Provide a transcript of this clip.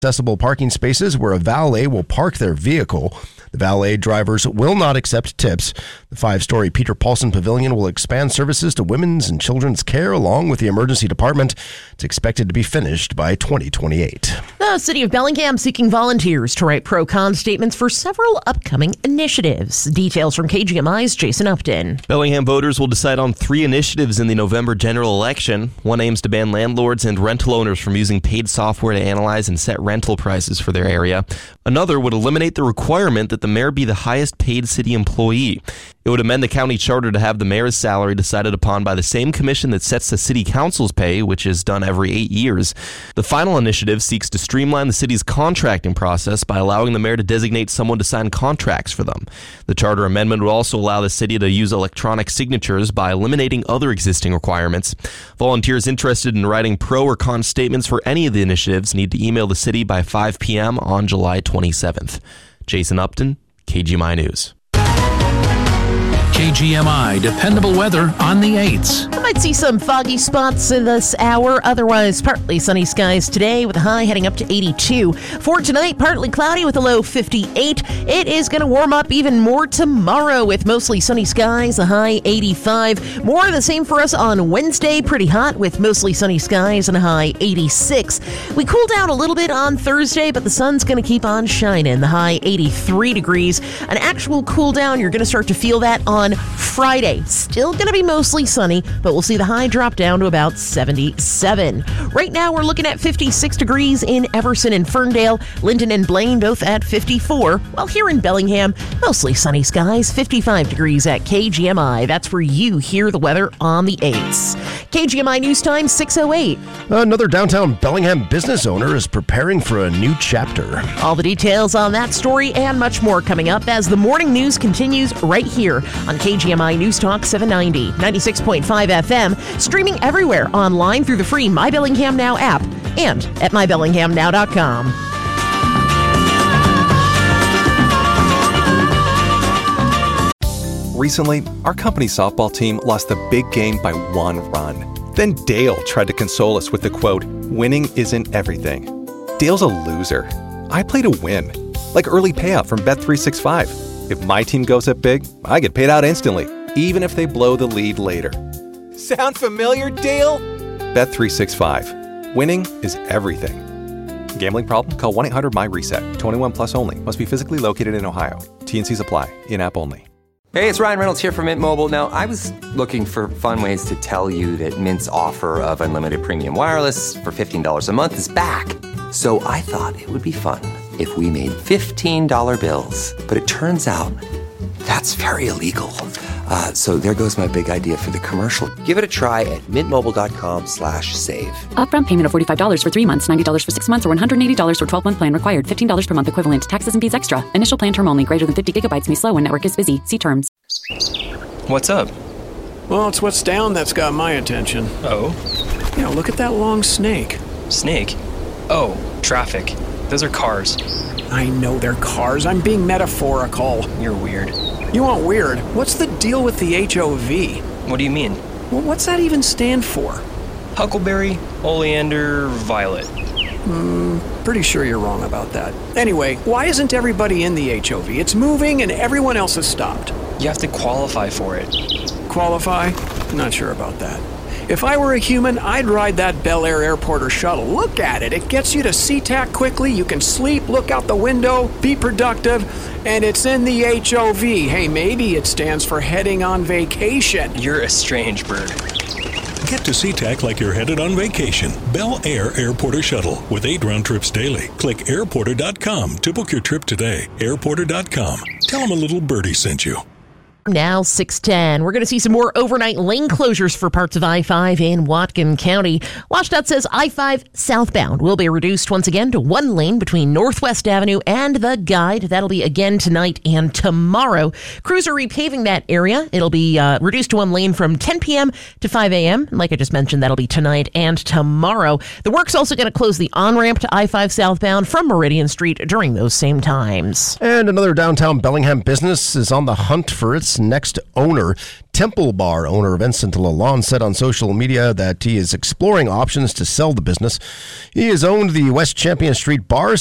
accessible parking spaces where a valet will park their vehicle. The valet drivers will not accept tips. The 5-story Peter Paulson Pavilion will expand services to women's and children's care along with the emergency department. It's expected to be finished by 2028. The City of Bellingham seeking volunteers to write pro-con statements for several upcoming initiatives. Details from KGMI's Jason Upton. Bellingham voters will decide on 3 initiatives in the November general election. One aims to ban landlords and rental owners from using paid software to analyze and set rental prices for their area. Another would eliminate the requirement that the mayor be the highest paid city employee. It would amend the county charter to have the mayor's salary decided upon by the same commission that sets the city council's pay, which is done every 8 years. The final initiative seeks to streamline the city's contracting process by allowing the mayor to designate someone to sign contracts for them. The charter amendment would also allow the city to use electronic signatures by eliminating other existing requirements. Volunteers interested in writing pro or con statements for any of the initiatives need to email the city by 5 p.m. on July 27th. Jason Upton, KGMI News. KGMI dependable weather on the 8s. I might see some foggy spots in this hour. Otherwise, partly sunny skies today with a high heading up to 82. For tonight, partly cloudy with a low 58. It is going to warm up even more tomorrow with mostly sunny skies, a high 85. More of the same for us on Wednesday. Pretty hot with mostly sunny skies and a high 86. We cool down a little bit on Thursday, but the sun's going to keep on shining. The high 83 degrees. An actual cool down, you're going to start to feel that on Friday. Still going to be mostly sunny, but we'll see the high drop down to about 77. Right now, we're looking at 56 degrees in Everson and Ferndale, Linden and Blaine both at 54, while here in Bellingham, mostly sunny skies, 55 degrees at KGMI. That's where you hear the weather on the 8s. KGMI News Time, 6:08. Another downtown Bellingham business owner is preparing for a new chapter. All the details on that story and much more coming up as the morning news continues right here on KGMI News Talk 790, 96.5 FM, streaming everywhere online through the free My Bellingham Now app and at mybellinghamnow.com. Recently, our company's softball team lost the big game by 1 run. Then Dale tried to console us with the quote, "Winning isn't everything." Dale's a loser. I play to win, like early payout from Bet365. If my team goes up big, I get paid out instantly, even if they blow the lead later. Sound familiar, Dale? Bet365. Winning is everything. Gambling problem? Call 1-800-MY-RESET. 21 plus only. Must be physically located in Ohio. T&Cs apply. In-app only. Hey, it's Ryan Reynolds here from Mint Mobile. Now, I was looking for fun ways to tell you that Mint's offer of unlimited premium wireless for $15 a month is back. So I thought it would be fun if we made $15 bills. But it turns out that's very illegal. So there goes my big idea for the commercial. Give it a try at mintmobile.com/save. Upfront payment of $45 for 3 months, $90 for 6 months, or $180 for 12-month plan required. $15 per month equivalent. Taxes and fees extra. Initial plan term only. Greater than 50 gigabytes may slow when network is busy. See terms. What's up? Well, it's what's down that's got my attention. Oh? Yeah, look at that long snake. Snake? Oh, traffic. Those are cars. I know they're cars. I'm being metaphorical. You're weird. You want weird? What's the deal with the HOV? What do you mean? Well, what's that even stand for? Huckleberry, oleander, violet. Pretty sure you're wrong about that. Anyway, why isn't everybody in the HOV? It's moving and everyone else has stopped. You have to qualify for it. Qualify? Not sure about that. If I were a human, I'd ride that Bel Air airport or shuttle. Look at it. It gets you to SeaTac quickly. You can sleep, look out the window, be productive, and it's in the HOV. Hey, maybe it stands for heading on vacation. You're a strange bird. Get to SeaTac like you're headed on vacation. Bel Air Airport or Shuttle with 8 round trips daily. Click airporter.com to book your trip today. Airporter.com. Tell them a little birdie sent you. Now 6:10. We're going to see some more overnight lane closures for parts of I-5 in Whatcom County. WashDOT says I-5 southbound will be reduced once again to 1 lane between Northwest Avenue and the Guide. That'll be again tonight and tomorrow. Crews are repaving that area. It'll be reduced to 1 lane from 10 p.m. to 5 a.m. Like I just mentioned, that'll be tonight and tomorrow. The work's also going to close the on-ramp to I-5 southbound from Meridian Street during those same times. And another downtown Bellingham business is on the hunt for its Restaurant's next owner. Temple Bar owner Vincent Lalonde said on social media that he is exploring options to sell the business. He has owned the West Champion Street Bar